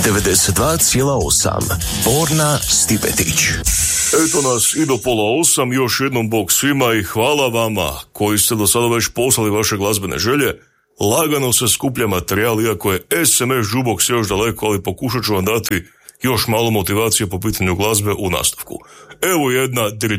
92,8 Borna Stipetić. Eto nas i do 7:30, još jednom bog svima i hvala vama koji ste do sada već poslali vaše glazbene želje. Lagano se skuplja materijal, iako je SMS žubox još daleko, ali pokušat ću vam dati još malo motivacije po pitanju glazbe u nastavku. Evo jedna